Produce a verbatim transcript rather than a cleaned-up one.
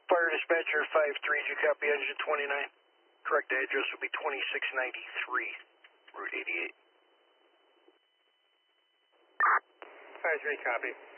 Fire dispatcher five three two, copy engine twenty-nine. Correct address will be twenty-six ninety-three, Route eighty-eight. five three, copy.